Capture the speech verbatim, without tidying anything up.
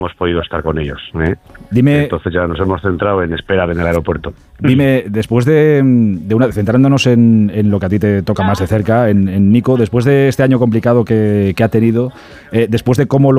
hemos podido estar con ellos, ¿eh? Dime, entonces ya nos hemos centrado en esperar en el aeropuerto. Dime, después de, de una, centrándonos en, en lo que a ti te toca más de cerca, en, en Nico, después de este año complicado que, que ha tenido, eh, después de cómo lo